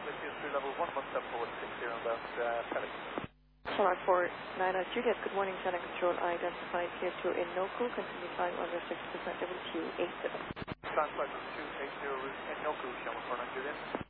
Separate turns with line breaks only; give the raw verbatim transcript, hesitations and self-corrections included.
Tier three level one one seven four six zero about uh, Pelly.
Solar four nine nine Juliet, good morning, Channel Control, identified Tier two in Noku, continue flying on your six percent level two eight seven.
Transport two eight zero route in Noku, Channel four nine Juliet.